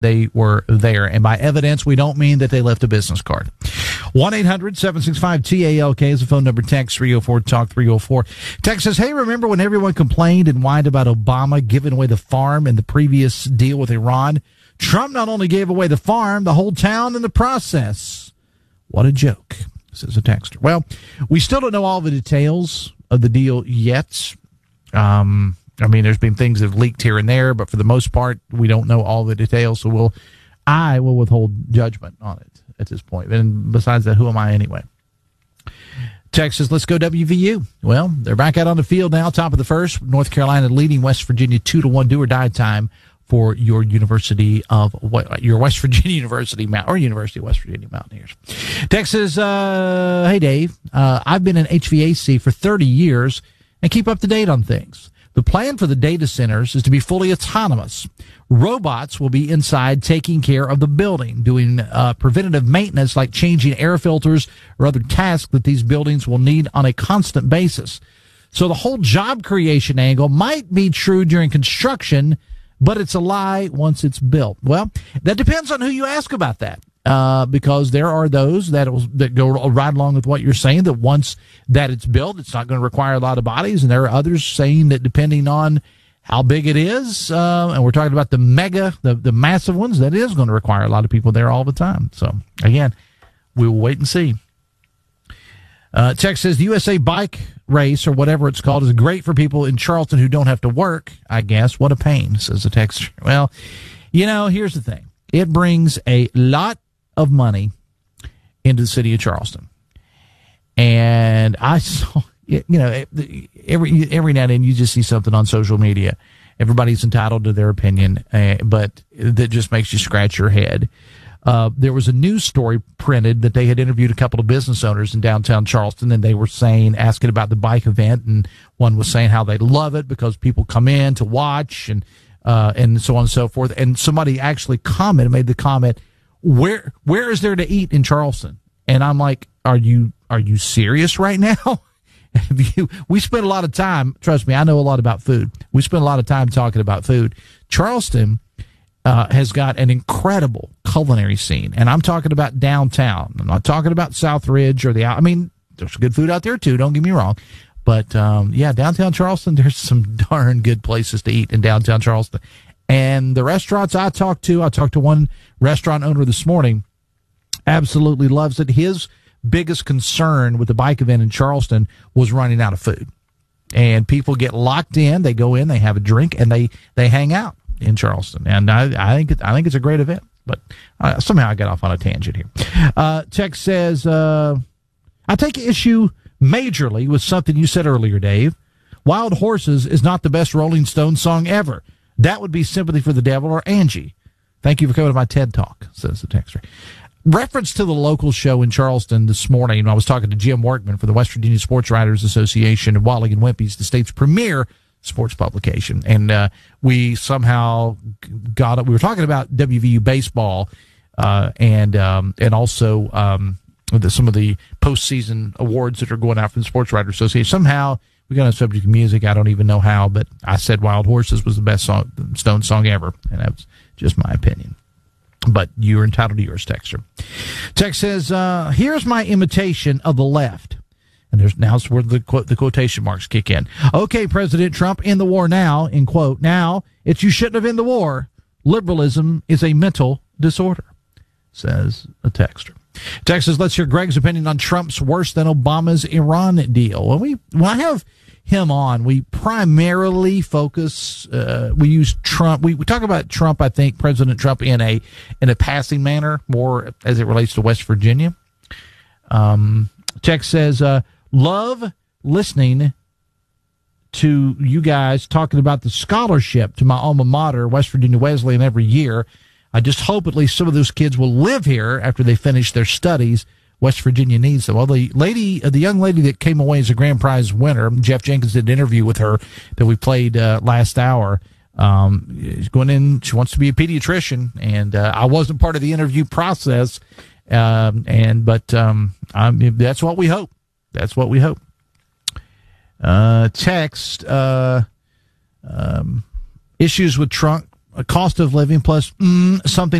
they were there. And by evidence, we don't mean that they left a business card. 1-800-765-TALK is the phone number. Text 304-TALK 304. Text says, hey, remember when everyone complained and whined about Obama giving away the farm in the previous deal with Iran? Trump not only gave away the farm, the whole town in the process. What a joke, says a texter. Well, we still don't know all the details of the deal yet. I mean, there's been things that have leaked here and there, but for the most part, we don't know all the details. So I will withhold judgment on it at this point. And besides that, who am I anyway? Texas, let's go WVU. Well, they're back out on the field now, top of the first. North Carolina leading West Virginia 2-1, do or die time for your University of your West Virginia University or University of West Virginia Mountaineers. Texas, hey Dave, I've been in HVAC for 30 years and keep up to date on things. The plan for the data centers is to be fully autonomous. Robots will be inside taking care of the building, doing preventative maintenance like changing air filters or other tasks that these buildings will need on a constant basis. So the whole job creation angle might be true during construction, but it's a lie once it's built. Well, that depends on who you ask about that. Because there are those that go right along with what you're saying, that once that it's built, it's not going to require a lot of bodies. And there are others saying that depending on how big it is, and we're talking about the massive ones, that is going to require a lot of people there all the time. So, again, we will wait and see. Text says the USA bike race, or whatever it's called, is great for people in Charleston who don't have to work, I guess. What a pain, says the texter. Well, here's the thing. It brings a lot of money into the city of Charleston. And I saw, every now and then you just see something on social media. Everybody's entitled to their opinion, but that just makes you scratch your head. There was a news story printed that they had interviewed a couple of business owners in downtown Charleston, and they were asking about the bike event, and one was saying how they love it because people come in to watch and so on and so forth. And somebody actually made the comment, where is there to eat in Charleston? And I'm like, are you serious right now? We spend a lot of time, trust me, I know a lot about food. We spend a lot of time talking about food. Charleston has got an incredible culinary scene, and I'm talking about downtown. I'm not talking about South Ridge or there's good food out there too, don't get me wrong. But, downtown Charleston, there's some darn good places to eat in downtown Charleston. And the restaurants I talked to one restaurant owner this morning, absolutely loves it. His biggest concern with the bike event in Charleston was running out of food. And people get locked in, they go in, they have a drink, and they hang out in Charleston. And I think it's a great event. But somehow I got off on a tangent here. Text says, I take issue majorly with something you said earlier, Dave. Wild Horses is not the best Rolling Stones song ever. That would be Sympathy for the Devil or Angie. Thank you for coming to my TED Talk, says the texter. Reference to the local show in Charleston this morning, I was talking to Jim Workman for the West Virginia Sports Writers Association, and Wally and Wimpy's the state's premier sports publication. And we somehow got it. We were talking about WVU baseball and also some of the postseason awards that are going out from the Sports Writers Association. Somehow we got on the subject of music. I don't even know how, but I said Wild Horses was the best Stone song ever, and that was just my opinion. But you're entitled to yours, texter. Text says, here's my imitation of the left. And now's where the quotation marks kick in. Okay, President Trump, in the war now, in quote, now, it's you shouldn't have in the war. Liberalism is a mental disorder, says a texter. Texas, let's hear Greg's opinion on Trump's worse than Obama's Iran deal. When I have him on, we primarily focus, we use Trump. We talk about Trump, I think, President Trump in a passing manner, more as it relates to West Virginia. Text says, love listening to you guys talking about the scholarship to my alma mater, West Virginia Wesleyan, every year. I just hope at least some of those kids will live here after they finish their studies. West Virginia needs them. Well, the young lady that came away as a grand prize winner, Jeff Jenkins did an interview with her that we played last hour. She's going in. She wants to be a pediatrician, and I wasn't part of the interview process. But that's what we hope. That's what we hope. Text issues with Trump a cost of living plus something